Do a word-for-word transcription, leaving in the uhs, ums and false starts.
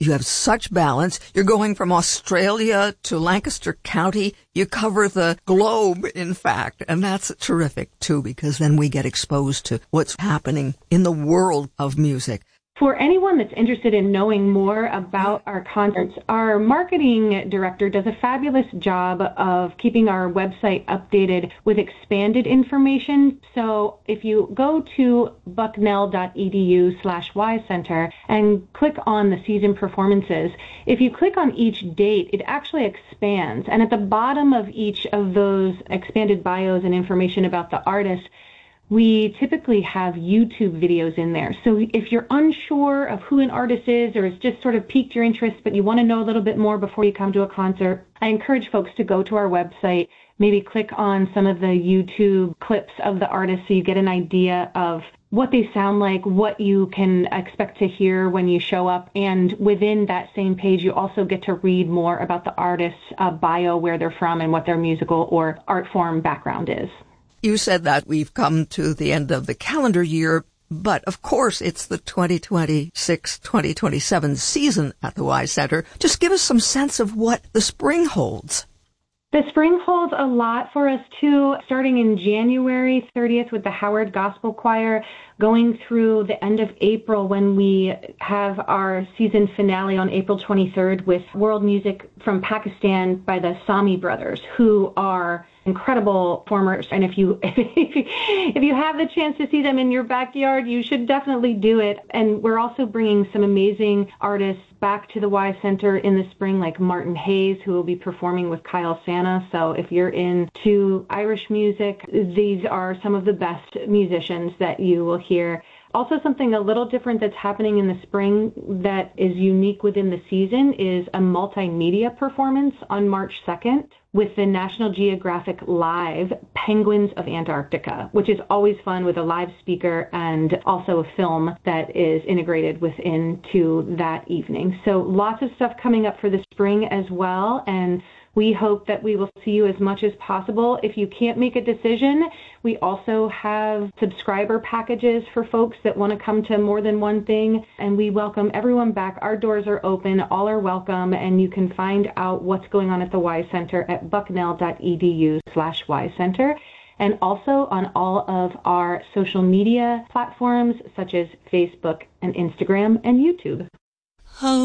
You have such balance. You're going from Australia to Lancaster County. You cover the globe, in fact. And that's terrific, too, because then we get exposed to what's happening in the world of music. For anyone that's interested in knowing more about our concerts, our marketing director does a fabulous job of keeping our website updated with expanded information. So if you go to bucknell.edu slash Y Center and click on the season performances, if you click on each date, it actually expands. And at the bottom of each of those expanded bios and information about the artist, we typically have YouTube videos in there. So if you're unsure of who an artist is, or it's just sort of piqued your interest, but you want to know a little bit more before you come to a concert, I encourage folks to go to our website, maybe click on some of the YouTube clips of the artist so you get an idea of what they sound like, what you can expect to hear when you show up. And within that same page, you also get to read more about the artist's uh, bio, where they're from, and what their musical or art form background is. You said that we've come to the end of the calendar year, but of course it's the twenty twenty-six twenty twenty-seven season at the Y Center. Just give us some sense of what the spring holds. The spring holds a lot for us, too, starting in January thirtieth with the Howard Gospel Choir, going through the end of April when we have our season finale on April twenty-third with world music from Pakistan by the Sami Brothers, who are incredible performers. And if you if you have the chance to see them in your backyard, you should definitely do it. And we're also bringing some amazing artists back to the Y Center in the spring, like Martin Hayes, who will be performing with Kyle Santa. So if you're into Irish music, these are some of the best musicians that you will hear. Also, something a little different that's happening in the spring that is unique within the season is a multimedia performance on March second with the National Geographic Live Penguins of Antarctica, which is always fun with a live speaker and also a film that is integrated within to that evening. So lots of stuff coming up for the spring as well, and we hope that we will see you as much as possible. If you can't make a decision, we also have subscriber packages for folks that want to come to more than one thing, and we welcome everyone back. Our doors are open, all are welcome, and you can find out what's going on at the Y Center at bucknell.edu slash Y Center, and also on all of our social media platforms such as Facebook and Instagram and YouTube.